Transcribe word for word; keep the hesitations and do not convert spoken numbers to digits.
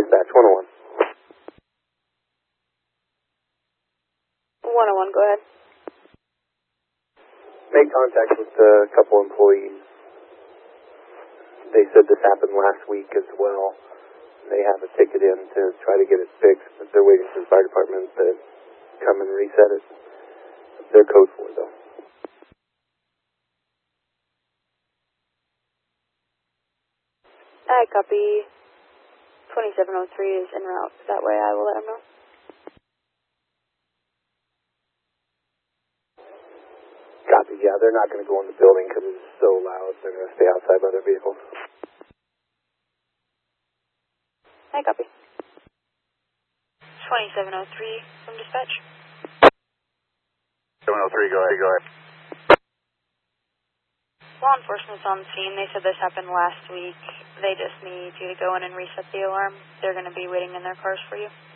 Dispatch, one oh one. one oh one, go ahead. Made contact with a couple employees. They said this happened last week as well. They have a ticket in to try to get it fixed, but they're waiting for the fire department to come and reset it. They're code for it, though. I copy. twenty-seven oh three is en route. That way I will let them know. Copy, yeah, they're not going to go in the building because it's so loud. They're going to stay outside by their vehicles. I copy. twenty-seven oh three from dispatch. seven oh three, go ahead, go ahead. Law enforcement's on scene. They said this happened last week. They just need you to go in and reset the alarm. They're going to be waiting in their cars for you.